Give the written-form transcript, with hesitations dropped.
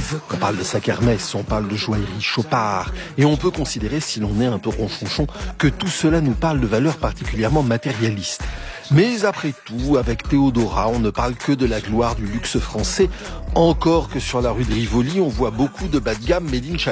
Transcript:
On parle de sac Hermès, on parle de joaillerie Chopard. Et on peut considérer, si l'on est un peu ronchonchon, que tout cela nous parle de valeurs particulièrement matérialistes. Mais après tout, avec Théodora, on ne parle que de la gloire du luxe français. Encore que sur la rue de Rivoli, on voit beaucoup de bas de gamme made in China.